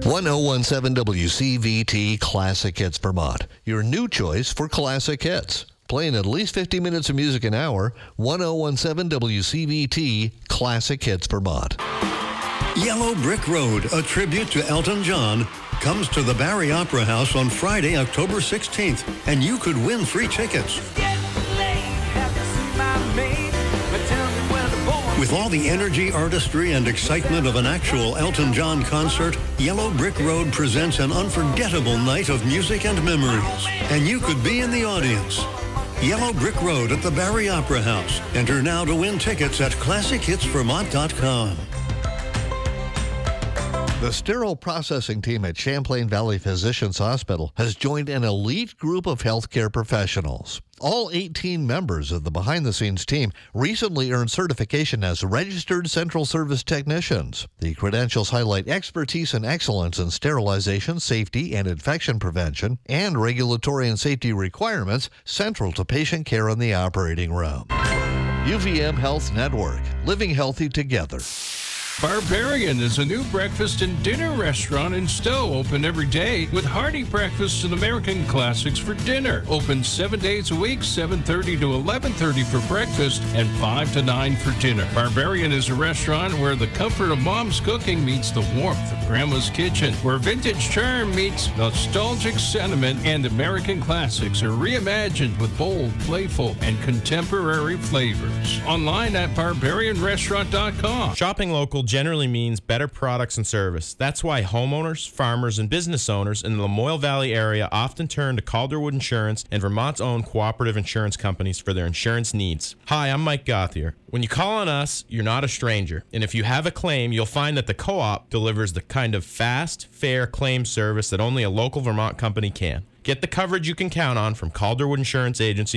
1017 WCVT Classic Hits Vermont, your new choice for classic hits. Playing at least 50 minutes of music an hour, 1017 WCVT Classic Hits Vermont. Yellow Brick Road, a tribute to Elton John, comes to the Barrie Opera House on Friday, October 16th, and you could win free tickets. With all the energy, artistry, and excitement of an actual Elton John concert, Yellow Brick Road presents an unforgettable night of music and memories. And you could be in the audience. Yellow Brick Road at the Barrie Opera House. Enter now to win tickets at ClassicHitsVermont.com. The sterile processing team at Champlain Valley Physicians Hospital has joined an elite group of healthcare professionals. All 18 members of the behind-the-scenes team recently earned certification as registered central service technicians. The credentials highlight expertise and excellence in sterilization, safety, and infection prevention, and regulatory and safety requirements central to patient care in the operating room. UVM Health Network, living healthy together. Barbarian is a new breakfast and dinner restaurant in Stowe, open every day with hearty breakfasts and American classics for dinner. Open 7 days a week, 7:30 to 11:30 for breakfast and 5 to 9 for dinner. Barbarian is a restaurant where the comfort of mom's cooking meets the warmth of grandma's kitchen, where vintage charm meets nostalgic sentiment, and American classics are reimagined with bold, playful, and contemporary flavors. Online at barbarianrestaurant.com. Shopping local generally means better products and service. That's why homeowners, farmers, and business owners in the Lamoille Valley area often turn to Calderwood Insurance and Vermont's own cooperative insurance companies for their insurance needs. Hi, I'm Mike Gothier. When you call on us, you're not a stranger. And if you have a claim, you'll find that the co-op delivers the kind of fast, fair claim service that only a local Vermont company can. Get the coverage you can count on from Calderwood Insurance Agency